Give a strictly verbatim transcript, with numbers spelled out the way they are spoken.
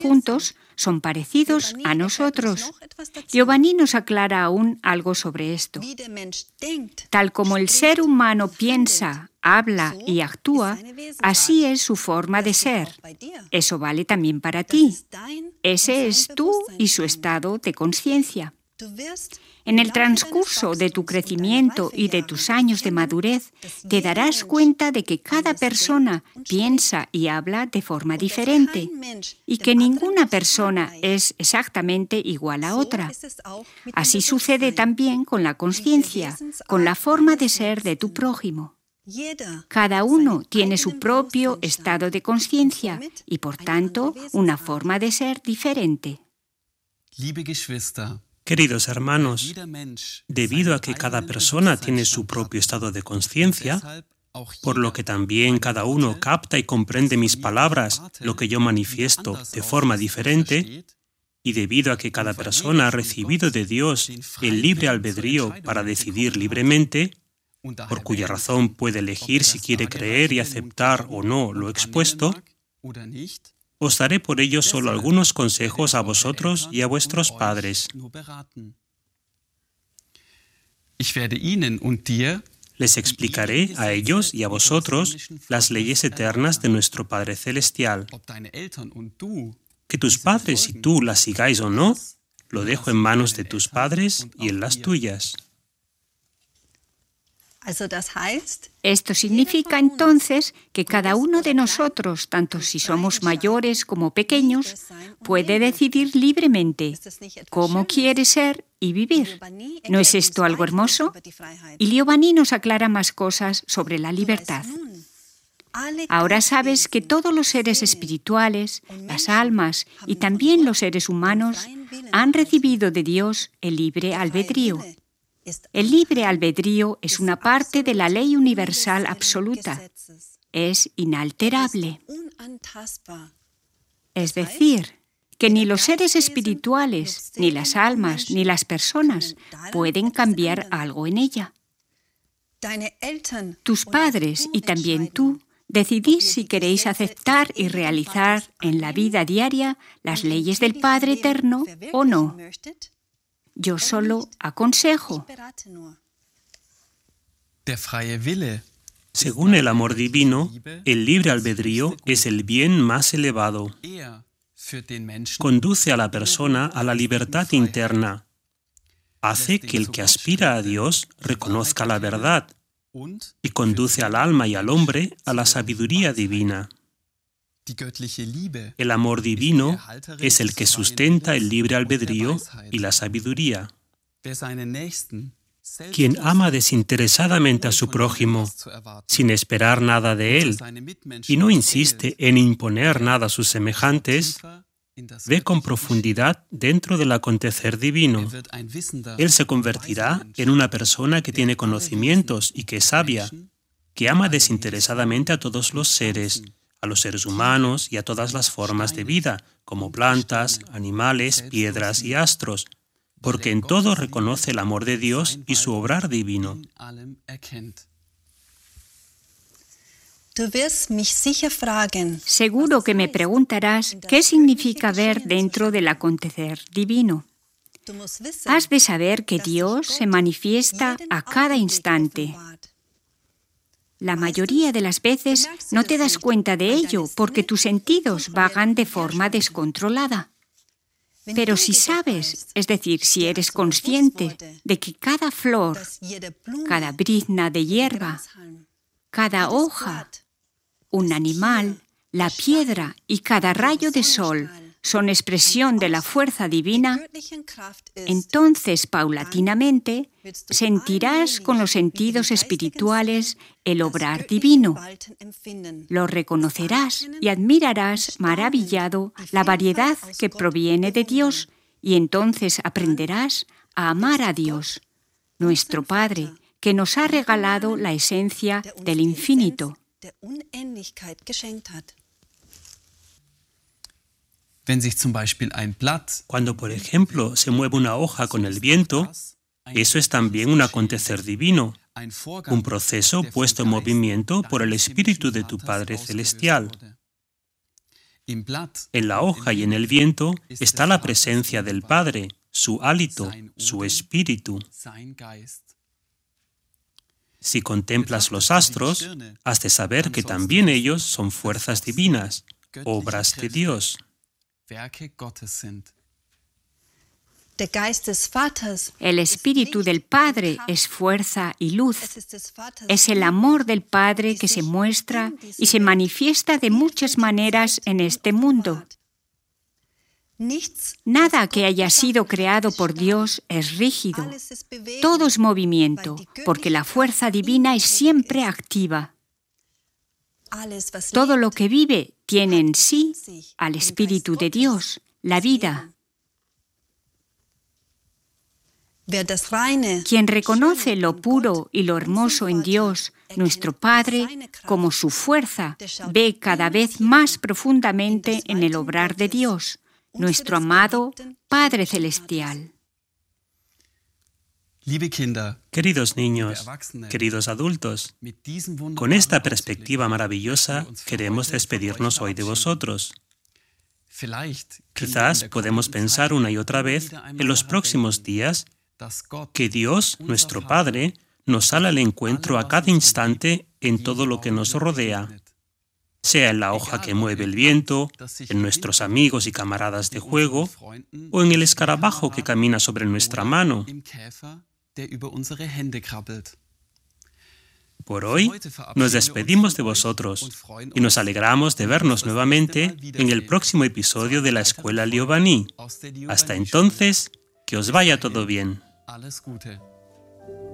juntos son parecidos a nosotros. Giovanni nos aclara aún algo sobre esto. Tal como el ser humano piensa, habla y actúa, así es su forma de ser. Eso vale también para ti. Ese es tú y su estado de conciencia. En el transcurso de tu crecimiento y de tus años de madurez, te darás cuenta de que cada persona piensa y habla de forma diferente y que ninguna persona es exactamente igual a otra. Así sucede también con la conciencia, con la forma de ser de tu prójimo. Cada uno tiene su propio estado de conciencia y, por tanto, una forma de ser diferente. Queridos hermanos, debido a que cada persona tiene su propio estado de conciencia, por lo que también cada uno capta y comprende mis palabras, lo que yo manifiesto, de forma diferente, y debido a que cada persona ha recibido de Dios el libre albedrío para decidir libremente, por cuya razón puede elegir si quiere creer y aceptar o no lo expuesto, os daré por ello solo algunos consejos a vosotros y a vuestros padres. Les explicaré a ellos y a vosotros las leyes eternas de nuestro Padre Celestial. Que tus padres y tú las sigáis o no, lo dejo en manos de tus padres y en las tuyas. Esto significa entonces que cada uno de nosotros, tanto si somos mayores como pequeños, puede decidir libremente cómo quiere ser y vivir. ¿No es esto algo hermoso? Y Giovanni nos aclara más cosas sobre la libertad. Ahora sabes que todos los seres espirituales, las almas y también los seres humanos han recibido de Dios el libre albedrío. El libre albedrío es una parte de la ley universal absoluta. Es inalterable. Es decir, que ni los seres espirituales, ni las almas, ni las personas pueden cambiar algo en ella. Tus padres y también tú decidís si queréis aceptar y realizar en la vida diaria las leyes del Padre Eterno o no. Yo solo aconsejo. Según el amor divino, el libre albedrío es el bien más elevado. Conduce a la persona a la libertad interna. Hace que el que aspira a Dios reconozca la verdad y conduce al alma y al hombre a la sabiduría divina. El amor divino es el que sustenta el libre albedrío y la sabiduría. Quien ama desinteresadamente a su prójimo, sin esperar nada de él, y no insiste en imponer nada a sus semejantes, ve con profundidad dentro del acontecer divino. Él se convertirá en una persona que tiene conocimientos y que es sabia, que ama desinteresadamente a todos los seres, a los seres humanos y a todas las formas de vida, como plantas, animales, piedras y astros, porque en todo reconoce el amor de Dios y su obrar divino. Seguro que me preguntarás qué significa ver dentro del acontecer divino. Has de saber que Dios se manifiesta a cada instante. La mayoría de las veces no te das cuenta de ello porque tus sentidos vagan de forma descontrolada. Pero si sabes, es decir, si eres consciente de que cada flor, cada brizna de hierba, cada hoja, un animal, la piedra y cada rayo de sol son expresión de la fuerza divina, entonces, paulatinamente, sentirás con los sentidos espirituales el obrar divino. Lo reconocerás y admirarás maravillado la variedad que proviene de Dios y entonces aprenderás a amar a Dios, nuestro Padre, que nos ha regalado la esencia del infinito. Cuando, por ejemplo, se mueve una hoja con el viento, eso es también un acontecer divino, un proceso puesto en movimiento por el Espíritu de tu Padre Celestial. En la hoja y en el viento está la presencia del Padre, su hálito, su espíritu. Si contemplas los astros, has de saber que también ellos son fuerzas divinas, obras de Dios. El espíritu del Padre es fuerza y luz. Es el amor del Padre que se muestra y se manifiesta de muchas maneras en este mundo. Nada que haya sido creado por Dios es rígido. Todo es movimiento, porque la fuerza divina es siempre activa. Todo lo que vive tiene en sí al Espíritu de Dios, la vida. Quien reconoce lo puro y lo hermoso en Dios, nuestro Padre, como su fuerza, ve cada vez más profundamente en el obrar de Dios, nuestro amado Padre Celestial. Queridos niños, queridos adultos, con esta perspectiva maravillosa queremos despedirnos hoy de vosotros. Quizás podemos pensar una y otra vez en los próximos días que Dios, nuestro Padre, nos sale al encuentro a cada instante en todo lo que nos rodea, sea en la hoja que mueve el viento, en nuestros amigos y camaradas de juego, o en el escarabajo que camina sobre nuestra mano. Por hoy nos despedimos de vosotros y nos alegramos de vernos nuevamente en el próximo episodio de la Escuela Liobani. Hasta entonces, que os vaya todo bien. Alles Gute.